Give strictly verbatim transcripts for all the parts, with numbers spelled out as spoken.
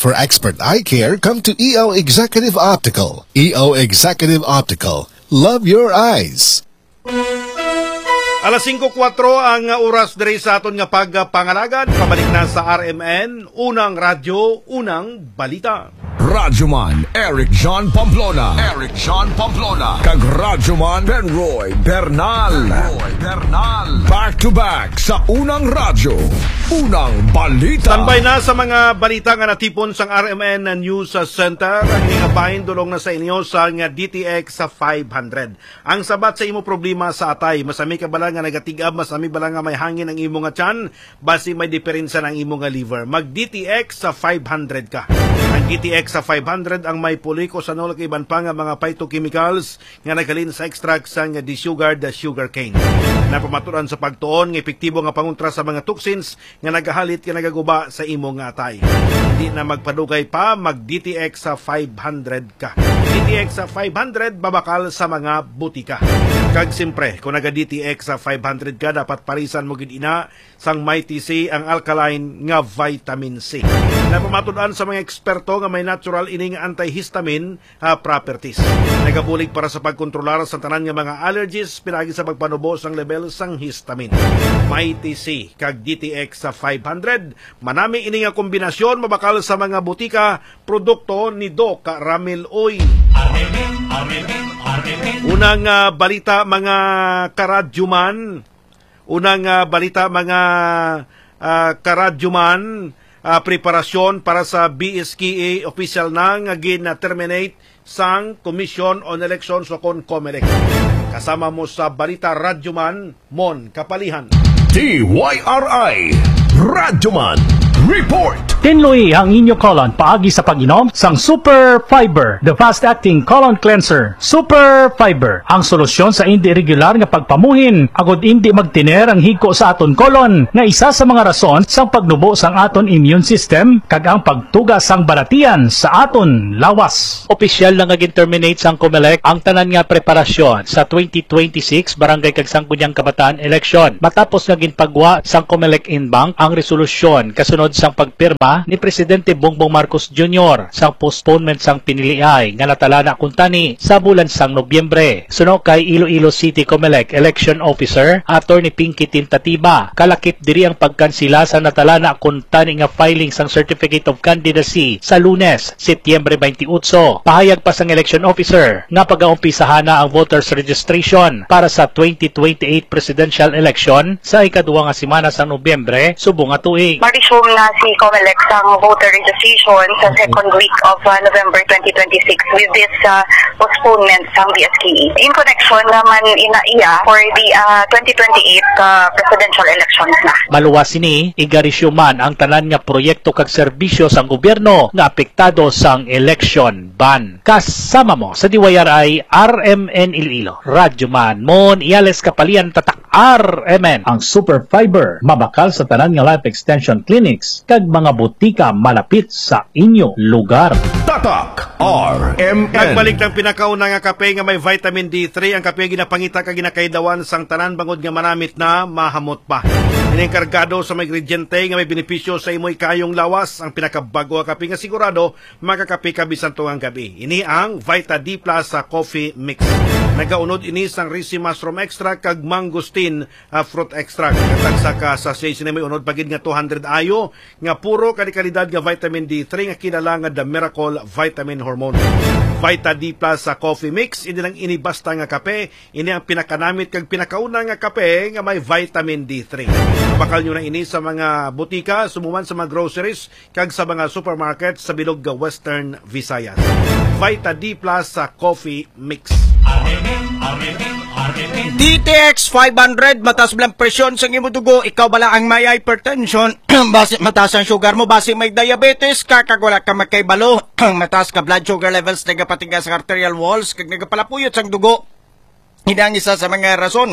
For expert eye care, come to E O Executive Optical. E O Executive Optical. Love your eyes. Alas singko kwatro ang oras diri sa aton nga pagpangalagan. Pabalik na sa R M N, unang radyo, unang balita. Radyoman Eric John Pamplona. Eric John Pamplona. Kag Radyoman Penroy Bernal. Penroy Bernal. Back to back sa unang radyo, unang balita. Standby na sa mga balita nga natipon sang R M N News Center. Ang ingabahin dulong na sa inyo sa nga D T X sa five hundred. Ang sabat sa imo problema sa atay, masami ka bala nga nagatigab, masami bala nga may hangin ang imo nga tiyan, basi may diferensya ng imo nga liver. Mag D T X sa five hundred ka. Ang D T X sa five hundred ang may polycosanol kay iban pa nga mga phytochemicals nga nagalin sa extract sa nga desugared sugar cane. Napamaturan sa pagtuon nga epektibo nga pangontra sa mga toxins nga nagahalit nga nagaguba sa imo nga atay. Hindi na magpadugay pa, mag D T X sa five hundred ka. D T X sa five hundred babakal sa mga butika. Kag simpre, kung naga D T X sa five hundred ka, dapat parisan mo gid ina sang Mighty C ang alkaline nga vitamin C. Napamaturan sa mga eksperto nga may natural ining antihistamine uh, properties. Nagabulig para sa pagkontrolar sa tanan nga mga allergies pinagi sa pagpanubo sang level sang histamine. Mighty C kag D T X sa five hundred, manami ini nga kombinasyon mabakal sa mga butika, produkto ni Doc Ramil Oy. Unang uh, balita mga karadyuman, unang uh, balita mga uh, karadyuman, uh, preparasyon para sa B S K A official na nga gin-terminate sang Commission on Elections o kon COMELEC. Kasama mo sa balita Radyoman, Mon Kapalihan. D Y R I Radyoman Report. Tinloy ang inyo colon paagi sa pag-inom sang Super Fiber, the fast-acting colon cleanser. Super Fiber, ang solusyon sa hindi regular nga pagpamuhin, agod hindi magtiner ang hiko sa aton colon, nga isa sa mga rason sang pagnubo sang aton immune system, kag ang pagtuga sang balatian sa aton lawas. Opisyal na nga gin-terminate sang COMELEC ang tanan nga preparasyon sa twenty twenty-six Barangay kag Sangguniang Kabataan election. Matapos nga ginpagwa sang COMELEC Inbank ang resolusyon kasunod sang pagpirma ni Presidente Bongbong Marcos Junior sang postponement sang piniliay nga natalana kuntani sa bulan sang Nobyembre. Suno kay Iloilo City COMELEC Election Officer Attorney Pinky Tintatiba, kalakip diri ang pagkansila sa natalana kuntani nga filing sang Certificate of Candidacy sa Lunes, Setyembre twenty-eight. Pahayag pa sang Election Officer nga pag-aumpisahan na ang voters registration para sa twenty twenty-eight presidential election sa ikaduwa nga semana sa Nobyembre subong nga tuig. Marisum na si COMELEC sang voter registration sa second week of uh, November twenty twenty-six with this uh, postponement sang B S K E. In connection naman ina-iya for the uh, twenty twenty-eight uh, presidential elections na. Maluwas ini, igarisyuman ang tanan nga proyekto kag serbisyo sang gobyerno nga apektado sang election ban. Kasama mo sa D Y R I R M N Iloilo. Radyoman Mon Iales Kapalian Tatak R M N. Ang Super Fiber, mabakal sa tanan nga life extension clinics kag mga butika malapit sa inyo lugar. Tatak R M N. Nagbalik ng pinakauna nga kape nga may vitamin D three. Ang kape ginapangita kag ginakaidawan sang tanan bangod nga manamit na mahamot pa. Ining kargado sa mga ingrediente nga may benepisyo sa imoy kayong lawas. Ang pinakabago nga kape nga sigurado makakape ka bisan tuwang gabi. Ini ang Vita D Plus sa coffee mix. Nagaunod ini sang risi mushroom extract kag mangosteen uh, fruit extract. Katagsa ka sa station may unod pagid nga two hundred ayo nga puro kanikalidad nga vitamin D three nga kilala nga the Miracle Vitamin Hormone. Vita D Plus sa coffee mix, hindi lang inibasta nga kape, ini ang pinakanamit kag pinakauna nga kape nga may vitamin D three. Bakal nyo na ini sa mga butika, sumuman sa mga groceries, kag sa mga supermarket sa bilog nga Western Visayas. Vita D Plus sa coffee mix. D T X five hundred, mataas blang presyon sa imo dugo, ikaw bala ang may hypertension, base mataas ang sugar mo, base may diabetes, kakag wala ka magkaibalo, mataas ka blood sugar levels, nagapatigas sa arterial walls, kag nagapalapuyot sang dugo. Hindi ang isa sa mga rason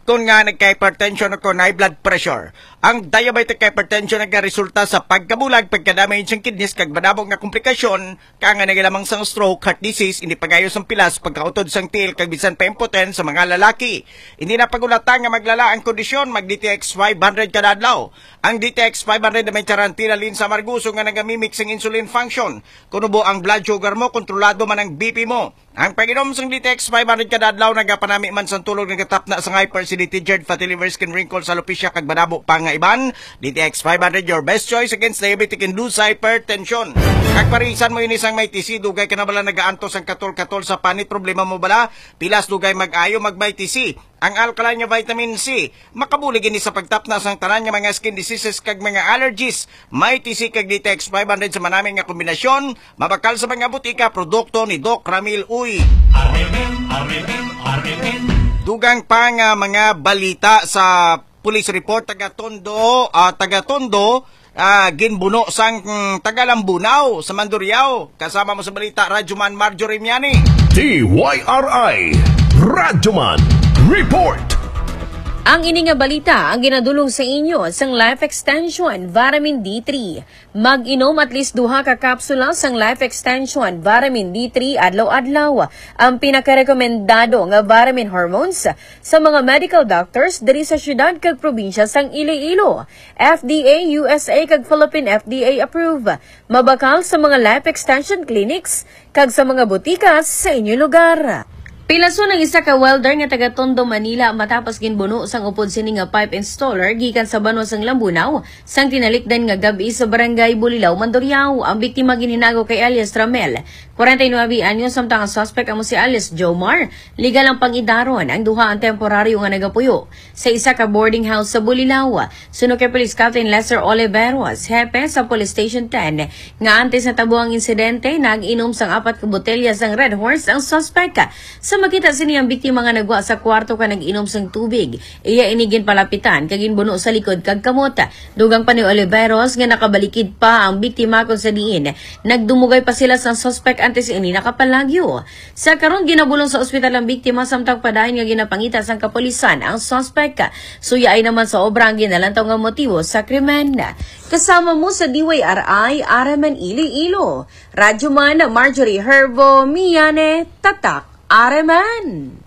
kung nga nagka-hypertension o kung high blood pressure. Ang diabetic hypertension nagka-resulta sa pagkabulag, pagka-damage ng kidneys, kag badabog nga komplikasyon, kang nga nagilamang sang stroke, heart disease, hindi pagayos ang pilas, pagkautod sang tiil, kag bisan pa impotent sa mga lalaki. Hindi na pagulatan nga maglala ang kondisyon, mag D T X five hundred kada adlaw. Ang D T X five hundred na may tarantinalin sa marguso nga nagamimix ang insulin function. Kunubo ang blood sugar mo, kontrolado man ang B P mo. Ang pag-inom sang D T X five hundred kada adlaw nagapanami man sang tulog nagatap na sang hyperacidity, GERD, fatty liver, skin wrinkles, alopecia kag badabo pa nga iban. D T X five hundred your best choice against diabetic-induced hypertension. Kag parisan mo ini sang may T C, dugay ka na bala nagaantos ang katol-katol sa panit, problema mo bala pilas dugay mag-ayo mag-may T C. Ang alkaline nga vitamin C, makabulig ini sa pagtapna sang tanan nga mga skin diseases kag mga allergies. May T C kag D T X five hundred sa manami nga kombinasyon, mabakal sa mga butika, produkto ni Doc Ramil Uy. Arimen, arimen, arimen. Dugang pa nga mga balita sa police report taga Tondo, uh, taga Tondo, uh, ginbuno sang mm, taga Lambunaw sa Mandurriao. Kasama mo sa balita Radyoman Marjorie Miani. D Y R I Radyoman Report. Ang ini nga balita ang ginadulong sa inyo sang Life Extension Vitamin D three. Mag-inom at least duha ka kapsula sang Life Extension Vitamin D three adlaw-adlaw. Ang pinakarekomendado nga vitamin hormones sa mga medical doctors diri sa syudad kag probinsya sang Iloilo. F D A, U S A kag Philippine F D A approve. Mabakal sa mga Life Extension clinics kag sa mga butika sa inyong lugar. Pilaso ng isa ka welder nga taga Tondo, Manila matapos ginbuno sang upod sini nga pipe installer gikan sa banwa sang Lambunaw sang tinalikdan nga gabi sa barangay Bulilaw, Mandurriao. Ang biktima ginhinago kay alias Ramel, forty-nine anyos, samtang ang suspect amo si alias Jomar. Legal ang pangidaron ang duha ang temporaryo nga nagapuyo sa isa ka boarding house sa Bulilaw. Suno kay Police Captain Lester Oliveros, hepe sa Police Station ten, nga antes na tabuang insidente nag-inom sang apat ka botelya sang Red Horse ang suspect. Sa makita sini ang biktima nga nagwa sa kwarto ka nag-inom sang tubig, iya inigin palapitan kag ginbuno sa likod kag kamot. Dugang pa ni Oliveros nga nakabalikid pa ang biktima kung sa diin nagdumugay pa sila sa suspect antes ini nakapalagyo. Sa karon ginabulong sa ospital ang biktima samtang padayon nga ginapangita sang kapulisan ang suspect. Suya ay naman sa obra ang ginalantaw nga motibo sa krimen. Kasama mo sa D Y R I Araman Iloilo, Radyoman Marjorie Herbo Miane, Tatak Araman.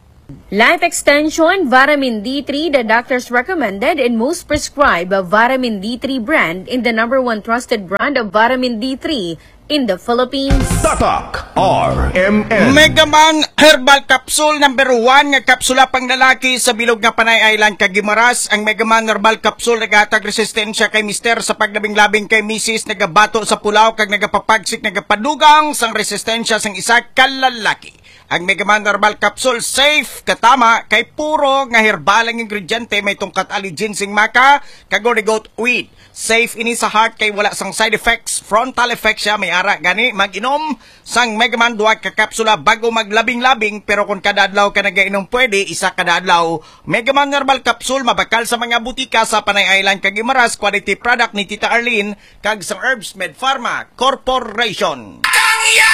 Life Extension Vitamin D three, the doctors recommended and most prescribed of Vitamin D three brand in the number one trusted brand of Vitamin D three in the Philippines. Tatak R M N. Megaman Herbal Capsule number one nga kapsula pang lalaki sa bilog nga Panay Island kag Guimaras. Ang Megaman Herbal Capsule nagahatag resistensya kay mister sa paglabing-labing kay misis, nagabato sa pulaw kag nagapapagsik, nagapadugang sang resistensya sang isa ka lalaki. Ang Megaman Herbal Capsule safe katama kay puro nga herbalang ingrediente, may tungkat ali ginseng maka kag goat weed. Safe ini sa heart kay wala sang side effects, frontal effects siya, may ara gani mag-inom sang Megaman duha ka kapsula bago maglabing-labing, pero kung kada adlaw ka nagainom pwede isa kada adlaw. Megaman Herbal Capsule mabakal sa mga butika sa Panay Island kag Guimaras, quality product ni Tita Arlene kag sa Herbs Med Pharma Corporation.